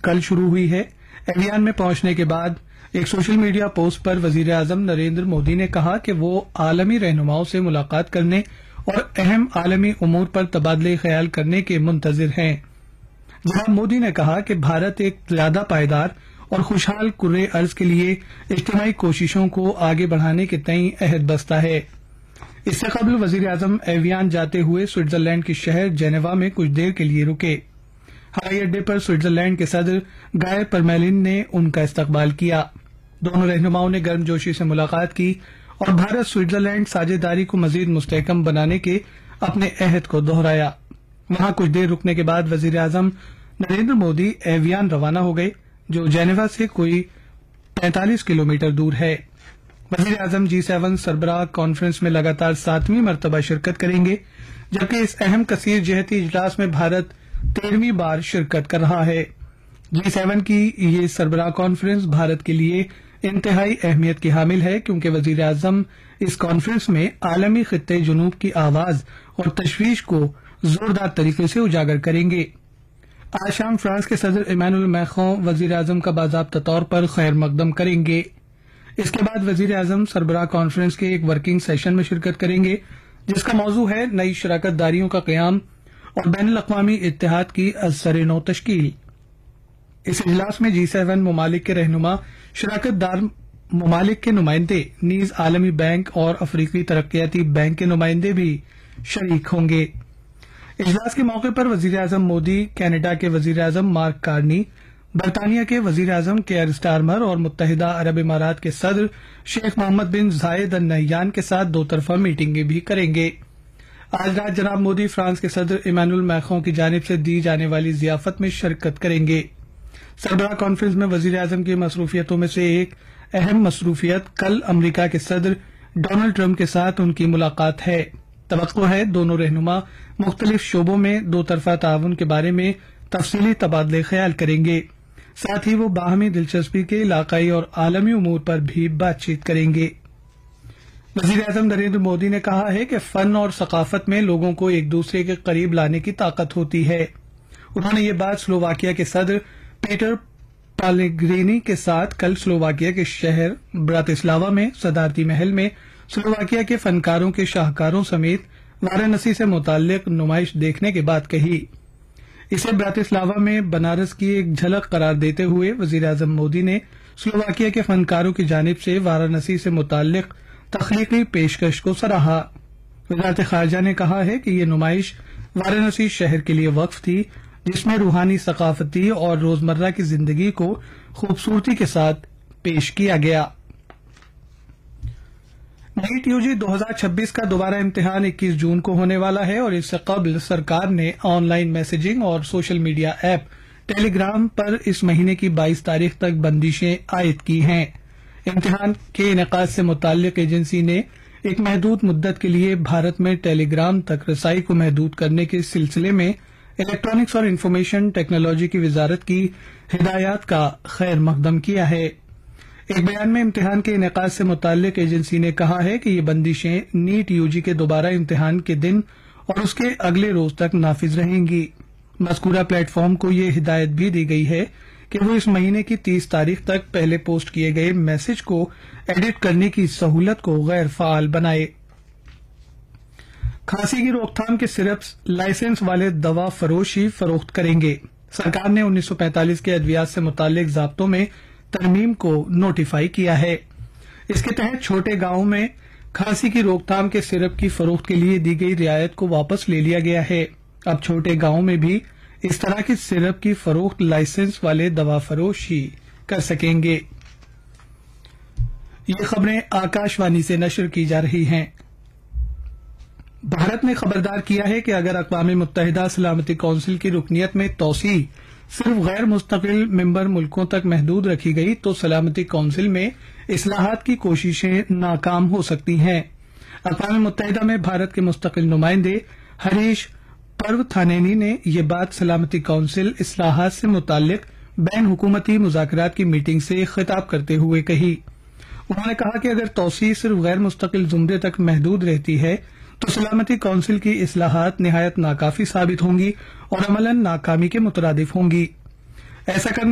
کل شروع ہوئی ہے۔ ایویان میں پہنچنے کے بعد ایک سوشل میڈیا پوسٹ پر وزیر اعظم نریندر مودی نے کہا کہ وہ عالمی رہنماؤں سے ملاقات کرنے اور اہم عالمی امور پر تبادلہ خیال کرنے کے منتظر ہیں۔ جناب مودی نے کہا کہ بھارت ایک زیادہ پائیدار اور خوشحال کرۂ ارض کے لیے اجتماعی کوششوں کو آگے بڑھانے کے تئیں عہد بستہ ہے۔ اس سے قبل وزیر اعظم ایویان جاتے ہوئے سوئٹزرلینڈ کے شہر جنیوا میں کچھ دیر کے لیے رکے۔ ہوائی اڈے پر سوئٹزرلینڈ کے صدر گائے پرمیلن نے ان کا استقبال کیا۔ دونوں رہنماؤں نے گرم جوشی سے ملاقات کی اور بھارت سوئٹزرلینڈ ساجھیداری کو مزید مستحکم بنانے کے اپنے عہد کو دہرایا۔ وہاں کچھ دیر رکنے کے بعد وزیر اعظم نریندر مودی ایویان روانہ ہو گئے، جو جنیوا سے کوئی 45 کلومیٹر دور ہے۔ وزیر اعظم G7 سربراہ کانفرنس میں لگاتار 7ویں مرتبہ شرکت کریں گے، جبکہ اس اہم کثیر جہتی اجلاس میں بھارت 13ویں بار شرکت کر رہا ہے۔ G7 کی یہ سربراہ کانفرنس بھارت کے لیے انتہائی اہمیت کی حامل ہے، کیونکہ وزیر اعظم اس کانفرنس میں عالمی خطے جنوب کی آواز اور تشویش کو زوردار طریقے سے اجاگر کریں گے۔ آج شام فرانس کے صدر ایمانوئل میخون وزیر اعظم کا باضابطہ طور پر خیر مقدم کریں گے۔ اس کے بعد وزیر اعظم سربراہ کانفرنس کے ایک ورکنگ سیشن میں شرکت کریں گے، جس کا موضوع ہے نئی شراکت داریوں کا قیام اور بین الاقوامی اتحاد کی از سر نو تشکیل۔ اس اجلاس میں G7 ممالک کے رہنما، شراکت دار ممالک کے نمائندے، نیز عالمی بینک اور افریقی ترقیاتی بینک کے نمائندے بھی شریک ہوں گے۔ اجلاس کے موقع پر وزیر اعظم مودی کینیڈا کے وزیر اعظم مارک کارنی، برطانیہ کے وزیر اعظم کیئر اسٹارمر اور متحدہ عرب امارات کے صدر شیخ محمد بن زائد ال نہیان کے ساتھ دو طرفہ میٹنگیں بھی کریں گے۔ آج رات جناب مودی فرانس کے صدر ایمانوئل میخون کی جانب سے دی جانے والی ضیافت میں شرکت کریں گے۔ سربراہ کانفرنس میں وزیر اعظم کی مصروفیتوں میں سے ایک اہم مصروفیت کل امریکہ کے صدر ڈونلڈ ٹرمپ کے ساتھ ان کی ملاقات ہے۔ توقع ہے دونوں رہنما مختلف شعبوں میں دو طرفہ تعاون کے بارے میں تفصیلی تبادلہ خیال کریں گے، ساتھ ہی وہ باہمی دلچسپی کے علاقائی اور عالمی امور پر بھی بات چیت کریں گے۔ وزیر اعظم نریندر مودی نے کہا ہے کہ فن اور ثقافت میں لوگوں کو ایک دوسرے کے قریب لانے کی طاقت ہوتی ہے۔ انہوں نے یہ بات سلوواکیہ کے صدر پیٹر پالگرینی کے ساتھ کل سلوواکیہ کے شہر براتسلاوا میں صدارتی محل میں سلوواکیہ کے فنکاروں کے شاہکاروں سمیت وارانسی سے متعلق نمائش دیکھنے کے بعد کہی۔ اسے براتسلاوا میں بنارس کی ایک جھلک قرار دیتے ہوئے وزیر اعظم مودی نے سلوواکیہ کے فنکاروں کی جانب سے وارانسی سے متعلق تخلیقی پیشکش کو سراہا۔ وزارت خارجہ نے کہا ہے کہ یہ نمائش وارانسی شہر کے لیے وقف تھی، جس میں روحانی، ثقافتی اور روزمرہ کی زندگی کو خوبصورتی کے ساتھ پیش کیا گیا۔ نیٹ UG 2026 کا دوبارہ امتحان 21 جون کو ہونے والا ہے، اور اس سے قبل سرکار نے آن لائن میسجنگ اور سوشل میڈیا ایپ ٹیلی گرام پر اس مہینے کی 22 تاریخ تک بندشیں عائد کی ہیں۔ امتحان کے انعقاد سے متعلق ایجنسی نے ایک محدود مدت کے لیے بھارت میں ٹیلی گرام تک رسائی کو محدود کرنے کے سلسلے میں الیکٹرانکس اور انفارمیشن ٹیکنالوجی کی وزارت کی ہدایات کا خیر مقدم کیا ہے۔ ایک بیان میں امتحان کے انعقاد سے متعلق ایجنسی نے کہا ہے کہ یہ بندشیں نیٹ UG کے دوبارہ امتحان کے دن اور اس کے اگلے روز تک نافذ رہیں گی۔ مذکورہ پلیٹ فارم کو یہ ہدایت بھی دی گئی ہے کہ وہ اس مہینے کی 30 تاریخ تک پہلے پوسٹ کیے گئے میسج کو ایڈٹ کرنے کی سہولت کو غیر فعال بنائے۔ کھانسی کی روک تھام کے سرپس لائسنس والے دوا فروش ہی فروخت کریں گے۔ سرکار نے 1945 کے ادویات سے متعلق ضابطوں میں ترمیم کو نوٹیفائی کیا ہے۔ اس کے تحت چھوٹے گاؤں میں کھانسی کی روک تھام کے سرپ کی فروخت کے لیے دی گئی رعایت کو واپس لے لیا گیا ہے۔ اب چھوٹے گاؤں میں بھی اس طرح کی سرپ کی فروخت لائسنس والے دوا فروش ہی کر سکیں گے۔ یہ خبریں آکاش وانی سے نشر کی جا رہی ہیں۔ بھارت نے خبردار کیا ہے کہ اگر اقوام متحدہ سلامتی کونسل کی رکنیت میں توسیع صرف غیر مستقل ممبر ملکوں تک محدود رکھی گئی تو سلامتی کونسل میں اصلاحات کی کوششیں ناکام ہو سکتی ہیں۔ اقوام متحدہ میں بھارت کے مستقل نمائندے ہریش پروتھانینی نے یہ بات سلامتی کونسل اصلاحات سے متعلق بین حکومتی مذاکرات کی میٹنگ سے خطاب کرتے ہوئے کہی۔ انہوں نے کہا کہ اگر توسیع صرف غیر مستقل زمرے تک محدود رہتی ہے تو سلامتی کونسل کی اصلاحات نہایت ناکافی ثابت ہوں گی اور عملاً ناکامی کے مترادف ہوں گی۔ ایسا کرنے